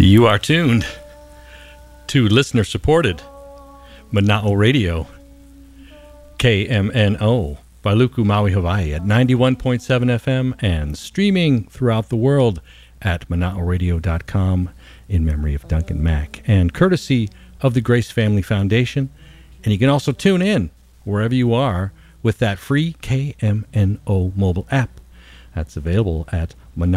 You are tuned to listener-supported Mana'o Radio, KMNO, Wailuku, Maui, Hawaii at 91.7 FM and streaming throughout the world at mana'oradio.com in memory of Duncan Mack and courtesy of the Grace Family Foundation. And you can also tune in wherever you are with that free KMNO mobile app. That's available at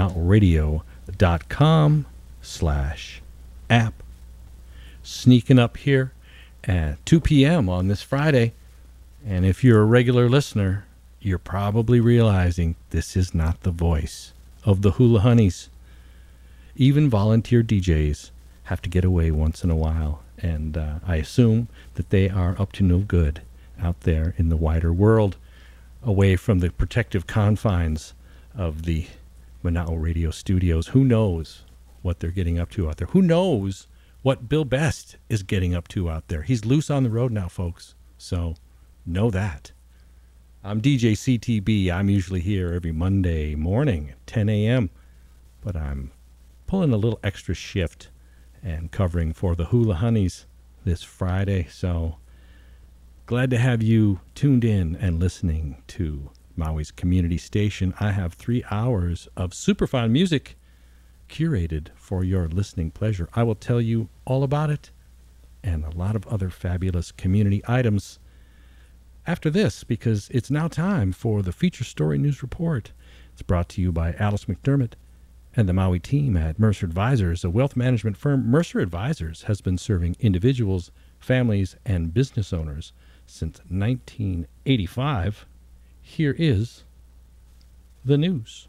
mana'oradio.com/app. Sneaking up here at 2 p.m. on this Friday. And if you're a regular listener, you're probably realizing this is not the voice of the Hula Honeys. Even volunteer DJs have to get away once in a while. And I assume that they are up to no good out there in the wider world, away from the protective confines of the Mana'o Radio studios. Who knows what they're getting up to out there? Who knows what Bill Best is getting up to out there? He's loose on the road now, folks. So know that. I'm DJ CTB. I'm usually here every Monday morning at 10 a.m. But I'm pulling a little extra shift and covering for the Hula Honeys this Friday. So glad to have you tuned in and listening to Maui's community station. I have 3 hours of superfine music curated for your listening pleasure. I will tell you all about it and a lot of other fabulous community items after this, because it's now time for the Feature Story News Report. It's brought to you by Alice McDermott and the Maui team at Mercer Advisors, a wealth management firm. Mercer Advisors has been serving individuals, families, and business owners since 1985. Here is the news.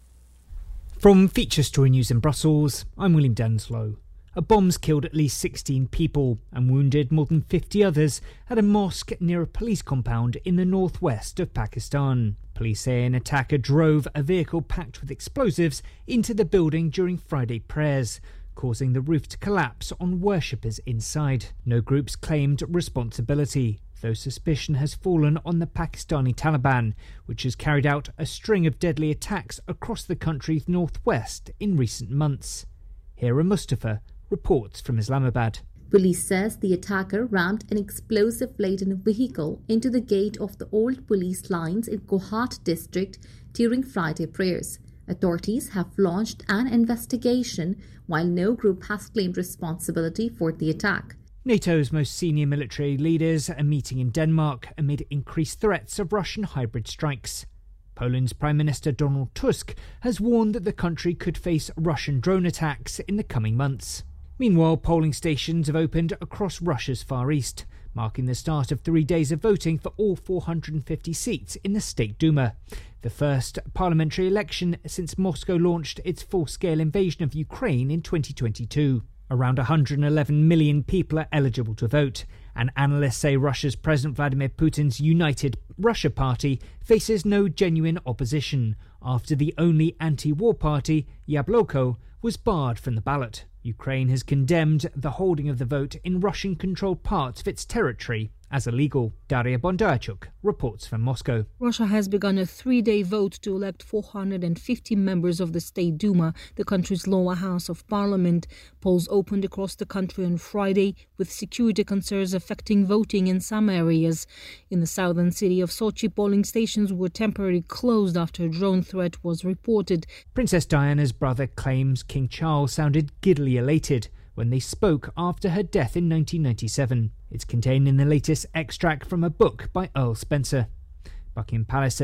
From Feature Story News in Brussels, I'm William Denslow. A bomb's killed at least 16 people and wounded more than 50 others at a mosque near a police compound in the northwest of Pakistan. Police say an attacker drove a vehicle packed with explosives into the building during Friday prayers, causing the roof to collapse on worshippers inside. No groups claimed responsibility, though suspicion has fallen on the Pakistani Taliban, which has carried out a string of deadly attacks across the country's northwest in recent months. Hira Mustafa reports from Islamabad. Police says the attacker rammed an explosive-laden vehicle into the gate of the old police lines in Kohat district during Friday prayers. Authorities have launched an investigation, while no group has claimed responsibility for the attack. NATO's most senior military leaders are meeting in Denmark amid increased threats of Russian hybrid strikes. Poland's Prime Minister Donald Tusk has warned that the country could face Russian drone attacks in the coming months. Meanwhile, polling stations have opened across Russia's Far East, marking the start of 3 days of voting for all 450 seats in the State Duma, the first parliamentary election since Moscow launched its full-scale invasion of Ukraine in 2022. Around 111 million people are eligible to vote, and analysts say Russia's President Vladimir Putin's United Russia Party faces no genuine opposition after the only anti-war party, Yabloko, was barred from the ballot. Ukraine has condemned the holding of the vote in Russian-controlled parts of its territory as illegal. Daria Bondarchuk reports from Moscow. Russia has begun a 3-day vote to elect 450 members of the State Duma, the country's lower house of parliament. Polls opened across the country on Friday, with security concerns affecting voting in some areas. In the southern city of Sochi, polling stations were temporarily closed after a drone threat was reported. Princess Diana's brother claims King Charles sounded giddily elated when they spoke after her death in 1997. It's contained in the latest extract from a book by Earl Spencer. Buckingham Palace